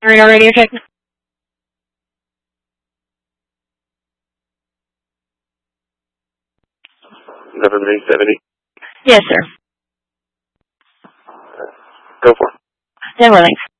Reno radio check. 1170. Yes, sir. Go for it. 10 Thanks.